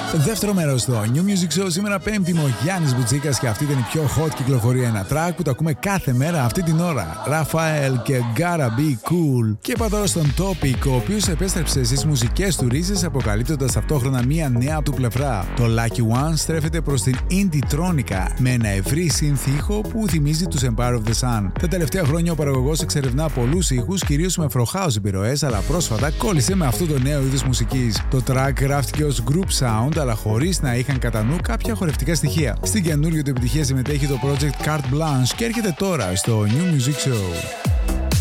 Δεύτερο μέρος στο New Music Show. Σήμερα Πέμπτη με ο Γιάννης Μπουτσίκας και αυτή ήταν η πιο hot κυκλοφορία. Ένα track που το ακούμε κάθε μέρα αυτή την ώρα. Ραφαέλ και Gotta Be Cool. Και είπα τώρα στον Topic, ο οποίος επέστρεψε στις μουσικές του ρίζες, αποκαλύπτοντας ταυτόχρονα μία νέα του πλευρά. Το Lucky One στρέφεται προς την Indie-Tronica με ένα ευρύ synth ήχο που θυμίζει τους Empire of the Sun. Τα τελευταία χρόνια ο παραγωγός εξερευνά πολλούς ήχους, κυρίως με Afro-house επιρροές, αλλά πρόσφατα κόλλησε με αυτό το νέο είδος μουσικής. Το track γράφτηκε ως group sound, αλλά χωρίς να είχαν κατά νου κάποια χορευτικά στοιχεία. Στην καινούργια του επιτυχία συμμετέχει το project Carte Blanche και έρχεται τώρα στο New Music Show.